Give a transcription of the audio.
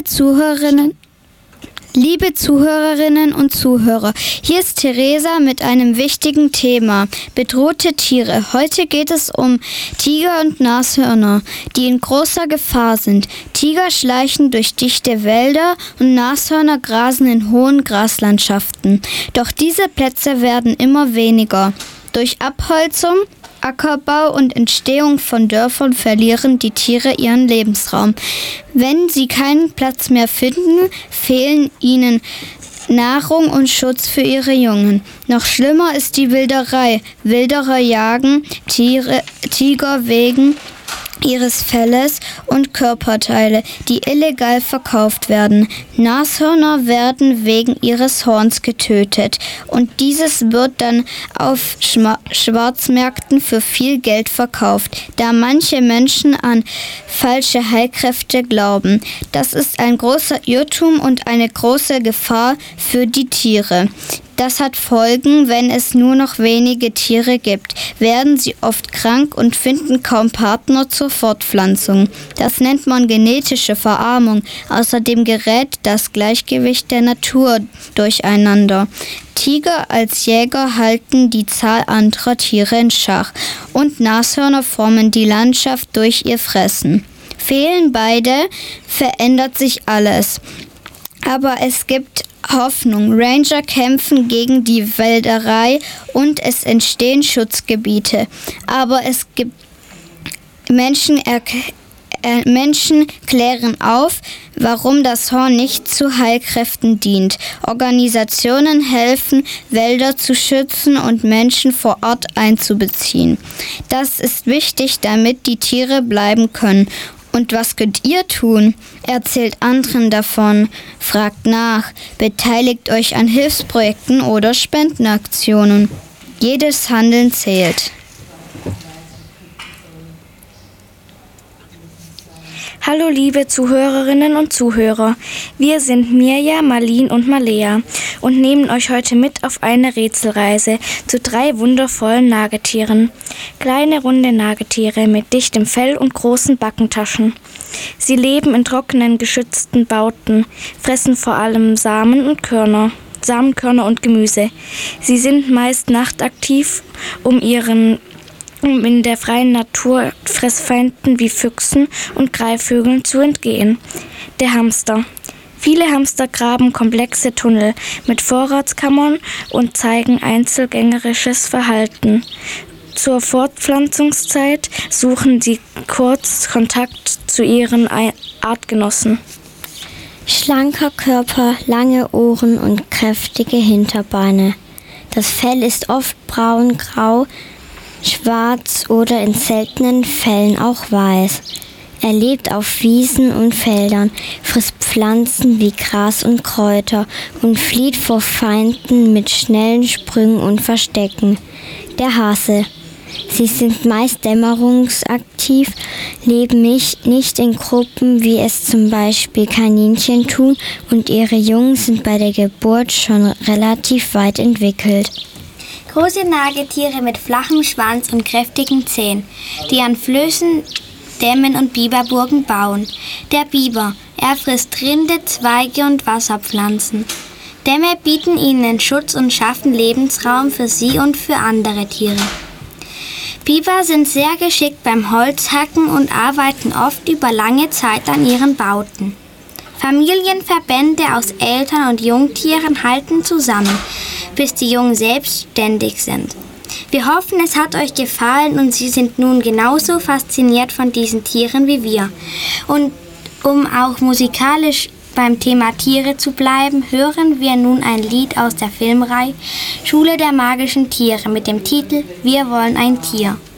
Liebe Zuhörerinnen und Zuhörer, hier ist Theresa mit einem wichtigen Thema: bedrohte Tiere. Heute geht es um Tiger und Nashörner, die in großer Gefahr sind. Tiger schleichen durch dichte Wälder und Nashörner grasen in hohen Graslandschaften. Doch diese Plätze werden immer weniger. Durch Abholzung, Ackerbau und Entstehung von Dörfern verlieren die Tiere ihren Lebensraum. Wenn sie keinen Platz mehr finden, fehlen ihnen Nahrung und Schutz für ihre Jungen. Noch schlimmer ist die Wilderei. Wilderer jagen Tiger wegen ihres Felles und Körperteile, die illegal verkauft werden. Nashörner werden wegen ihres Horns getötet und dieses wird dann auf Schwarzmärkten für viel Geld verkauft, da manche Menschen an falsche Heilkräfte glauben. Das ist ein großer Irrtum und eine große Gefahr für die Tiere. Das hat Folgen: wenn es nur noch wenige Tiere gibt, werden sie oft krank und finden kaum Partner zur Fortpflanzung. Das nennt man genetische Verarmung. Außerdem gerät das Gleichgewicht der Natur durcheinander. Tiger als Jäger halten die Zahl anderer Tiere in Schach und Nashörner formen die Landschaft durch ihr Fressen. Fehlen beide, verändert sich alles. Aber es gibt Hoffnung. Ranger kämpfen gegen die Wilderei und es entstehen Schutzgebiete. Aber es gibt Menschen klären auf, warum das Horn nicht zu Heilkräften dient. Organisationen helfen, Wälder zu schützen und Menschen vor Ort einzubeziehen. Das ist wichtig, damit die Tiere bleiben können. Und was könnt ihr tun? Erzählt anderen davon, fragt nach, beteiligt euch an Hilfsprojekten oder Spendenaktionen. Jedes Handeln zählt. Hallo liebe Zuhörerinnen und Zuhörer, wir sind Mirja, Marlin und Malea und nehmen euch heute mit auf eine Rätselreise zu 3 wundervollen Nagetieren. Kleine runde Nagetiere mit dichtem Fell und großen Backentaschen. Sie leben in trockenen, geschützten Bauten, fressen vor allem Samenkörner und Gemüse. Sie sind meist nachtaktiv, um in der freien Natur Fressfeinden wie Füchsen und Greifvögeln zu entgehen. Der Hamster. Viele Hamster graben komplexe Tunnel mit Vorratskammern und zeigen einzelgängerisches Verhalten. Zur Fortpflanzungszeit suchen sie kurz Kontakt zu ihren Artgenossen. Schlanker Körper, lange Ohren und kräftige Hinterbeine. Das Fell ist oft braun-grau, schwarz oder in seltenen Fällen auch weiß. Er lebt auf Wiesen und Feldern, frisst Pflanzen wie Gras und Kräuter und flieht vor Feinden mit schnellen Sprüngen und Verstecken. Der Hase. Sie sind meist dämmerungsaktiv, leben nicht in Gruppen, wie es zum Beispiel Kaninchen tun, und ihre Jungen sind bei der Geburt schon relativ weit entwickelt. Große Nagetiere mit flachem Schwanz und kräftigen Zähnen, die an Flößen, Dämmen und Biberburgen bauen. Der Biber, er frisst Rinde, Zweige und Wasserpflanzen. Dämme bieten ihnen Schutz und schaffen Lebensraum für sie und für andere Tiere. Biber sind sehr geschickt beim Holzhacken und arbeiten oft über lange Zeit an ihren Bauten. Familienverbände aus Eltern- und Jungtieren halten zusammen, bis die Jungen selbstständig sind. Wir hoffen, es hat euch gefallen und Sie sind nun genauso fasziniert von diesen Tieren wie wir. Und um auch musikalisch beim Thema Tiere zu bleiben, hören wir nun ein Lied aus der Filmreihe Schule der magischen Tiere mit dem Titel Wir wollen ein Tier.